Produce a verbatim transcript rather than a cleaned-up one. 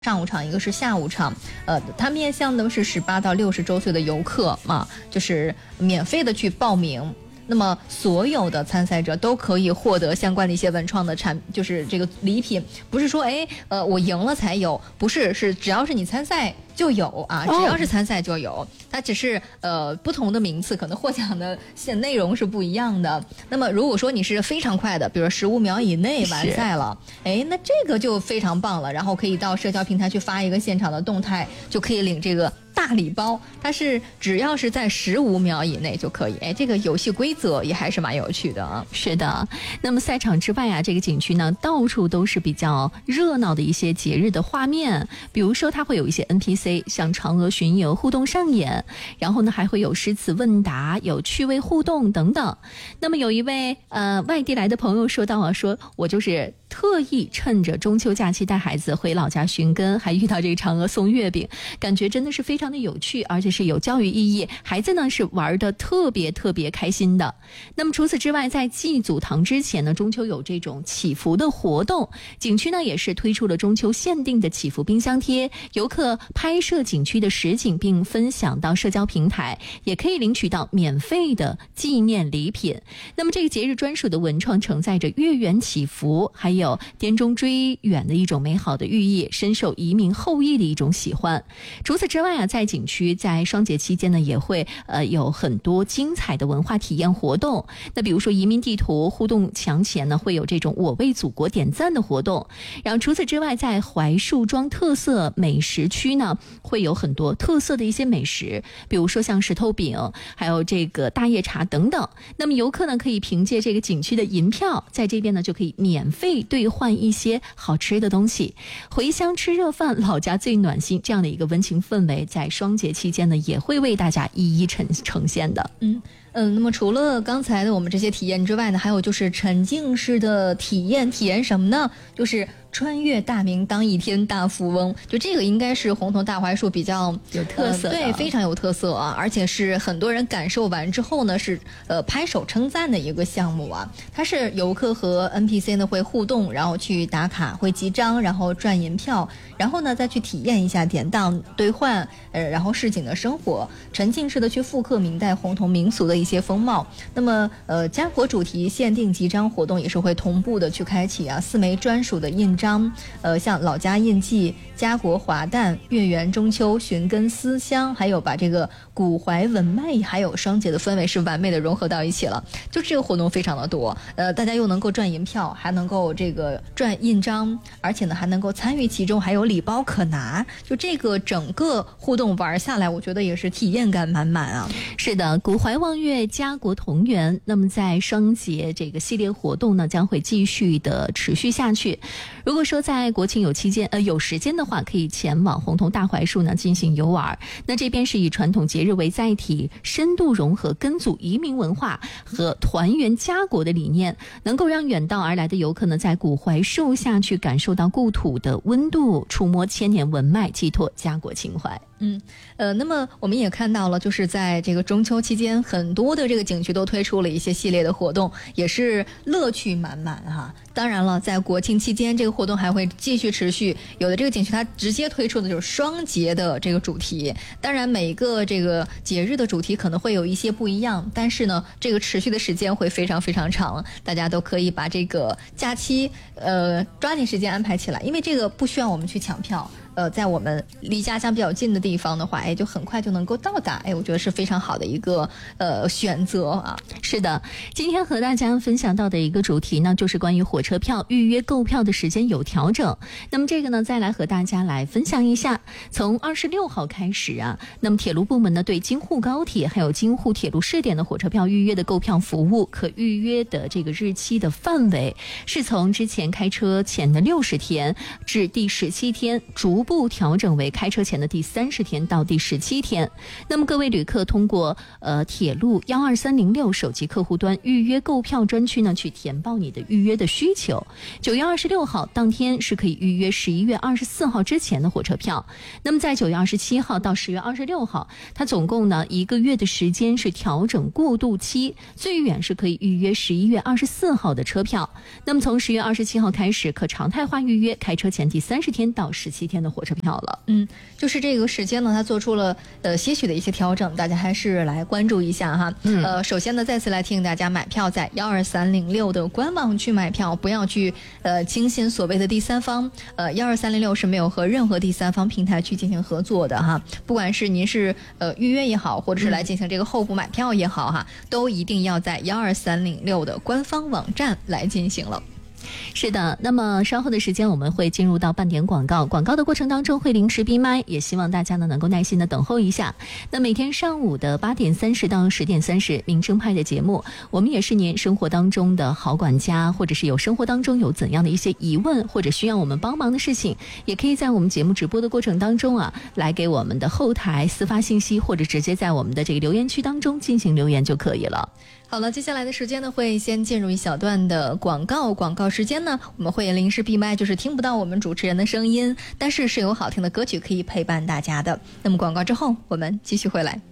上午场，一个是下午场，呃，它面向的是十八到六十周岁的游客嘛，就是免费的去报名。那么所有的参赛者都可以获得相关的一些文创的产，就是这个礼品，不是说哎，呃，我赢了才有，不是，是只要是你参赛就有啊，只要是参赛就有，它只是呃不同的名次，可能获奖的线内容是不一样的。那么如果说你是非常快的，比如十五秒以内完赛了，哎，那这个就非常棒了，然后可以到社交平台去发一个现场的动态，就可以领这个大礼包。它是只要是在十五秒以内就可以，哎，这个游戏规则也还是蛮有趣的啊。 是的，那么赛场之外啊，这个景区呢，到处都是比较热闹的一些节日的画面，比如说它会有一些 N P C， 像嫦娥巡游互动上演，然后呢还会有诗词问答，有趣味互动等等。那么有一位呃外地来的朋友说到啊，说我就是特意趁着中秋假期带孩子回老家寻根，还遇到这个嫦娥送月饼，感觉真的是非常的有趣，而且是有教育意义，孩子呢是玩的特别特别开心的。那么除此之外，在祭祖堂之前呢，中秋有这种祈福的活动，景区呢也是推出了中秋限定的祈福冰箱贴，游客拍摄景区的实景并分享到社交平台，也可以领取到免费的纪念礼品。那么这个节日专属的文创承载着月圆祈福，还有滇中追远的一种美好的寓意，深受移民后裔的一种喜欢。除此之外啊，在景区在双节期间呢，也会呃有很多精彩的文化体验活动。那比如说移民地图互动墙前呢，会有这种我为祖国点赞的活动。然后除此之外，在槐树庄特色美食区呢，会有很多特色的一些美食，比如说像石头饼，还有这个大叶茶等等。那么游客呢，可以凭借这个景区的银票，在这边呢就可以免费兑换一些好吃的东西。回乡吃热饭，老家最暖心，这样的一个温情氛围，在双节期间呢，也会为大家一一呈呈现的。 嗯嗯，那么除了刚才的我们这些体验之外呢，还有就是沉浸式的体验，体验什么呢？就是穿越大明当一天大富翁，就这个应该是红桐大槐树比较有特色的、 呃、对，非常有特色啊，而且是很多人感受完之后呢，是呃拍手称赞的一个项目啊。它是游客和 N P C 呢会互动，然后去打卡，会集章，然后赚银票，然后呢再去体验一下典当兑换，呃，然后市井的生活，沉浸式的去复刻明代红桐民俗的一些风貌。那么呃，家国主题限定集章活动也是会同步的去开启啊，四枚专属的印章，呃，像老家印记、家国华诞、月圆中秋、寻根思乡，还有把这个古怀文脉还有双节的氛围是完美的融合到一起了。就这个活动非常的多，呃，大家又能够赚银票，还能够这个赚印章，而且呢还能够参与其中，还有礼包可拿。就这个整个互动玩下来，我觉得也是体验感满满啊。 是的，古怀望月，家国同源。那么在双节这个系列活动呢，将会继续的持续下去。如果说在国庆有期间呃有时间的话，可以前往红桐大槐树呢进行游玩。那这边是以传统节日为载体，深度融合根祖移民文化和团圆家国的理念，能够让远道而来的游客呢在古槐树下去感受到故土的温度，触摸千年文脉，寄托家国情怀。 嗯，呃，那么我们也看到了，就是在这个中秋期间，很多的这个景区都推出了一些系列的活动，也是乐趣满满哈。当然了，在国庆期间，这个活动还会继续持续。有的这个景区它直接推出的就是双节的这个主题，当然每个这个节日的主题可能会有一些不一样，但是呢，这个持续的时间会非常非常长，大家都可以把这个假期呃抓紧时间安排起来，因为这个不需要我们去抢票。呃，在我们离家乡比较近的地方的话，哎，就很快就能够到达，哎，我觉得是非常好的一个呃选择啊。 是的，今天和大家分享到的一个主题呢，就是关于火车票预约购票的时间有调整。那么这个呢，再来和大家来分享一下，从二十六号开始啊，那么铁路部门呢对京沪高铁还有京沪铁路试点的火车票预约的购票服务，可预约的这个日期的范围是从之前开车前的六十天至第十七天，逐步调整为开车前的第三十天到第十七天。那么各位旅客通过呃铁路幺二三零六手机客户端预约购票专区呢，去填报你的预约的需求。九月二十六号当天是可以预约十一月二十四号之前的火车票。那么在九月二十七号到十月二十六号，它总共呢一个月的时间是调整过渡期，最远是可以预约十一月二十四号的车票。那么从十月二十七号开始，可常态化预约开车前第三十天到十七天的火车票了。 嗯，就是这个时间呢，它做出了呃些许的一些调整，大家还是来关注一下哈。嗯、呃，首先呢，再次来提醒大家，买票在幺二三零六的官网去买票，不要去呃轻信所谓的第三方。呃，幺二三零六是没有和任何第三方平台去进行合作的哈。不管是您是呃预约也好，或者是来进行这个候补买票也好哈，嗯、都一定要在幺二三零六的官方网站来进行了。 是的，那么稍后的时间我们会进入到半点广告，广告的过程当中会临时闭麦，也希望大家呢能够耐心的等候一下。那每天上午的八点三十到十点三十，民生派的节目，我们也是您生活当中的好管家，或者是有生活当中有怎样的一些疑问或者需要我们帮忙的事情，也可以在我们节目直播的过程当中啊，来给我们的后台私发信息，或者直接在我们的这个留言区当中进行留言就可以了。 好了，接下来的时间呢，会先进入一小段的广告。广告时间呢，我们会临时闭麦，就是听不到我们主持人的声音，但是是有好听的歌曲可以陪伴大家的。那么广告之后，我们继续回来。